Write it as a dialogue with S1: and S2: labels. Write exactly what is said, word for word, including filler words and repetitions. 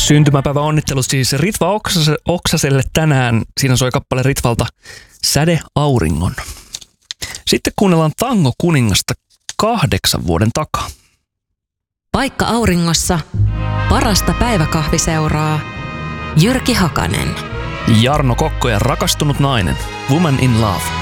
S1: Syntymäpäivä onnittelut siis Ritva Oksaselle tänään. Siinä soi kappale Ritvalta Säde auringon. Sitten kuunnellaan Tango kuningasta kahdeksan vuoden takaa.
S2: Paikka auringossa. Parasta päiväkahviseuraa. Jyrki Hakanen.
S1: Jarno Kokko ja Rakastunut nainen. Woman in Love.